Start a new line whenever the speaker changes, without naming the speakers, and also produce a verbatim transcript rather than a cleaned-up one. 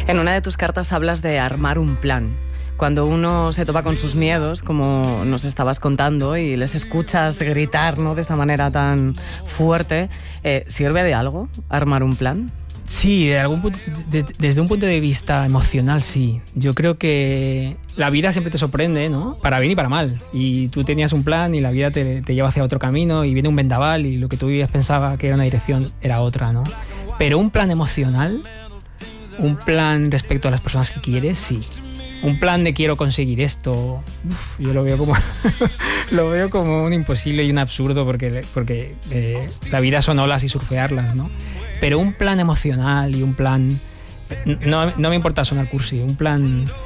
En una de tus cartas hablas de armar un plan. Cuando uno se topa con sus miedos, como nos estabas contando, y les escuchas gritar, ¿no?, de esa manera tan fuerte, eh, ¿sirve de algo armar un plan?
Sí, de algún punto, de, desde un punto de vista emocional, sí. Yo creo que la vida siempre te sorprende, ¿no? Para bien y para mal. Y tú tenías un plan y la vida te, te lleva hacia otro camino y viene un vendaval y lo que tú pensabas que era una dirección era otra, ¿no? Pero un plan emocional, un plan respecto a las personas que quieres, sí. Un plan de quiero conseguir esto, uf, yo lo veo como lo veo como un imposible y un absurdo porque, porque eh, la vida son olas y surfearlas, ¿no? Pero un plan emocional y un plan, no, no me importa sonar cursi, un plan